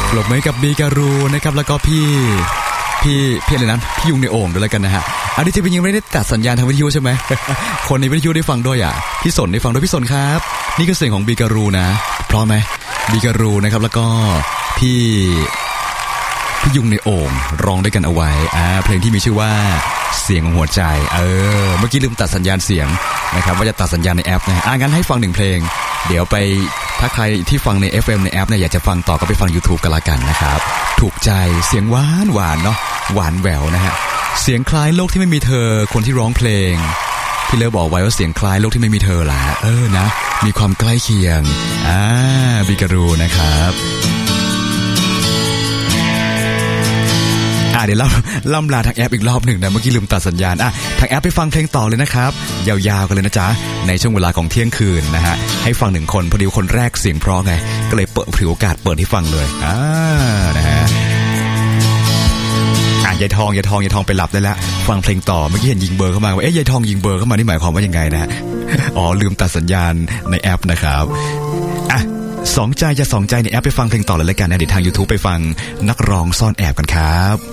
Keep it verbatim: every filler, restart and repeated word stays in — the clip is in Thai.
ปรบมือกับบีการูนะครับแล้วก็พี่พี่พี่อะไรนั้นพี่ยุงในโอ่งด้วยแล้วกันนะฮะอันนี้จะเป็นยังไม่ได้ตัดสัญญาณทางวิทยุใช่ไหม คนในวิทยุได้ฟังด้วยอ่ะพี่สนได้ฟังด้วยพี่สนครับนี่คือเสียงของบีการูนะพร้อมไหมบีการูนะครับแล้วก็พี่พี่ยุงในโอ่งร้องด้วยกันเอาไว้อ่าเพลงที่มีชื่อว่าเสียงของหัวใจเออเมื่อกี้ลืมตัดสัญญาณเสียงนะครับว่าจะตัดสัญญาณในแอปนะฮะอ่างั้นให้ฟังหนึ่งเพลงเดี๋ยวไปถ้าใครที่ฟังใน เอฟ เอ็ม ในแอปเนี่ยอยากจะฟังต่อก็ไปฟัง YouTube กันละกันนะครับถูกใจเสียงหวานหวานเนาะหวานแหววนะฮะเสียงคล้ายโลกที่ไม่มีเธอคนที่ร้องเพลงพี่เลิฟบอกไว้ว่าเสียงคล้ายโลกที่ไม่มีเธอล่ะเออนะมีความใกล้เคียงอ่าบิการูนะครับอ่ะเดี๋ยวล่ำล่ำลาทางแอปอีกรอบหนึ่งนะเมื่อกี้ลืมตัดสัญญาณอ่ะทางแอปไปฟังเพลงต่อเลยนะครับยาวๆกันเลยนะจ๊ะในช่วงเวลาของเที่ยงคืนนะฮะให้ฟังหนึ่งคนพอดีคนแรกเสียงเพราะไงก็เลยเปิดถือโอกาสเปิดให้ฟังเลยอ่านะฮะอ่ะยายทองยายทองยายทองไปหลับได้แล้วฟังเพลงต่อเมื่อกี้เห็นยิงเบอร์เข้ามาว่าเอ๊ะยายทองยิงเบอร์เข้ามานี่หมายความว่ายังไงนะอ๋อลืมตัดสัญญาณในแอปนะครับอ่ะสองใจจะสองใจในแอปไปฟังเพลงต่อเลยแล้วกันนะเดี๋ยวทาง YouTube ไปฟังนักร้องซ่อนแอบกันครับ